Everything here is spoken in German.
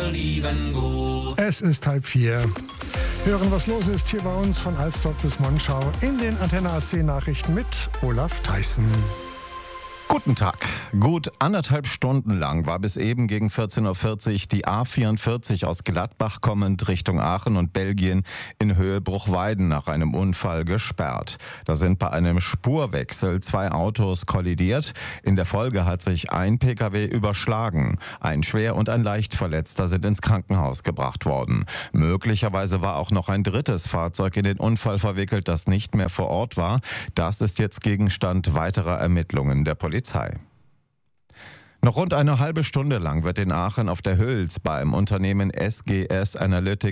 lieben gut. Es ist 3:30. Hören, was los ist hier bei uns von Alsdorf bis Monschau in den Antenne AC Nachrichten mit Olaf Theissen. Guten Tag. Gut 1,5 Stunden lang war bis eben gegen 14.40 Uhr die A44 aus Gladbach kommend Richtung Aachen und Belgien in Höhe Bruchweiden nach einem Unfall gesperrt. Da sind bei einem Spurwechsel 2 Autos kollidiert. In der Folge hat sich ein Pkw überschlagen. Ein schwer und ein leicht Verletzter sind ins Krankenhaus gebracht worden. Möglicherweise war auch noch ein drittes Fahrzeug in den Unfall verwickelt, das nicht mehr vor Ort war. Das ist jetzt Gegenstand weiterer Ermittlungen der Polizei. Noch rund eine halbe Stunde lang wird in Aachen auf der Hüls beim Unternehmen SGS Analytics